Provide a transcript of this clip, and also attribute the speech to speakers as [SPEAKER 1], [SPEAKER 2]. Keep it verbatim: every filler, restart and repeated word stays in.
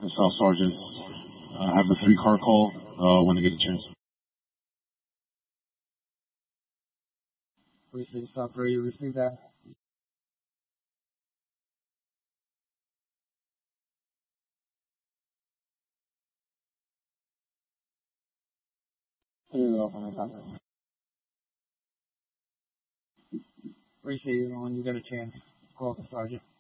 [SPEAKER 1] Staff Sergeant. Uh, have a three-car call uh, when I get a chance.
[SPEAKER 2] Appreciate Stop for you receive that. Here you go, my contact. Appreciate you when you get a chance. Call the sergeant.